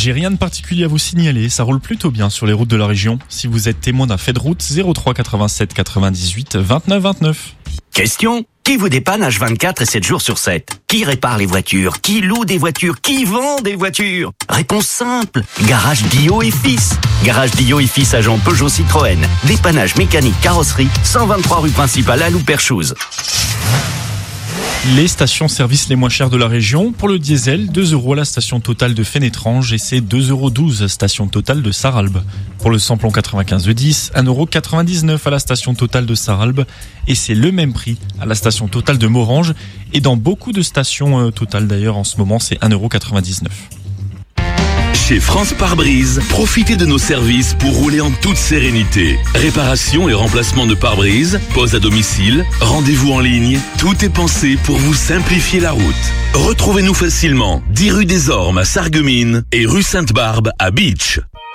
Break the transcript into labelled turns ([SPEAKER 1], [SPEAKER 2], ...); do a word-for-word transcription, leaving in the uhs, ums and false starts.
[SPEAKER 1] J'ai rien de particulier à vous signaler, ça roule plutôt bien sur les routes de la région. Si vous êtes témoin d'un fait de route, zéro trois quatre-vingt-sept quatre-vingt-dix-huit vingt-neuf vingt-neuf.
[SPEAKER 2] Question : qui vous dépanne H vingt-quatre et sept jours sur sept ? Qui répare les voitures ? Qui loue des voitures ? Qui vend des voitures ? Réponse simple : Garage Guillot et Fils. Garage Guillot et Fils, agent Peugeot Citroën. Dépannage mécanique carrosserie, cent vingt-trois rue principale à Louperchouse.
[SPEAKER 1] Les stations-service les moins chères de la région. Pour le diesel, deux euros à la station Total de Fénétrange et c'est deux euros douze station Total de Sarralbe. Pour le samplon quatre-vingt-quinze de dix, un euro quatre-vingt-dix-neuf à la station Total de Sarralbe et c'est le même prix à la station Total de Morange. Et dans beaucoup de stations euh, Total d'ailleurs en ce moment, c'est un euro quatre-vingt-dix-neuf.
[SPEAKER 3] Chez France Pare-Brise, profitez de nos services pour rouler en toute sérénité. Réparation et remplacement de pare-brise, pose à domicile, rendez-vous en ligne, tout est pensé pour vous simplifier la route. Retrouvez-nous facilement dix rue des Ormes à Sarreguemines et rue Sainte-Barbe à Beach.